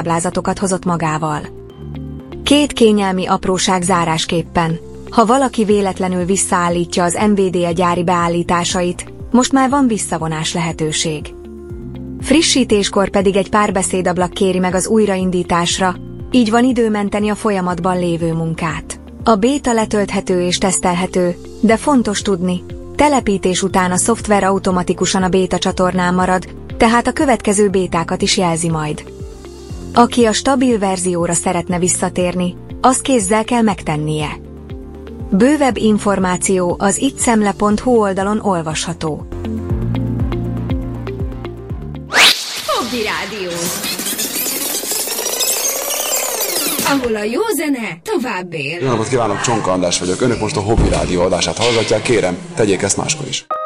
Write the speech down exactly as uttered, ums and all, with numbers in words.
táblázatokat hozott magával. Két kényelmi apróság zárásképpen. Ha valaki véletlenül visszaállítja az en vé dé e gyári beállításait, most már van visszavonás lehetőség. Frissítéskor pedig egy párbeszédablak kéri meg az újraindításra, így van idő menteni a folyamatban lévő munkát. A béta letölthető és tesztelhető, de fontos tudni, telepítés után a szoftver automatikusan a béta csatornán marad, tehát a következő bétákat is jelzi majd. Aki a stabil verzióra szeretne visszatérni, azt kézzel kell megtennie. Bővebb információ az ittszemle pont hu oldalon olvasható. Hobby Rádió, ahol a jó zene tovább él. Jó napot kívánok, Csonka András vagyok. Önök most a Hobby Rádió adását hallgatják, kérem, tegyék ezt máskor is.